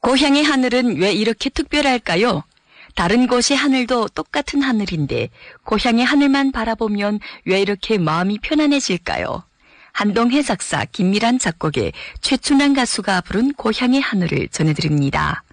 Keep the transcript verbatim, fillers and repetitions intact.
고향의 하늘은 왜 이렇게 특별할까요? 다른 곳의 하늘도 똑같은 하늘인데 고향의 하늘만 바라보면 왜 이렇게 마음이 편안해질까요? 한동해 작사, 김미란 작곡의 최춘환 가수가 부른 고향의 하늘을 전해드립니다.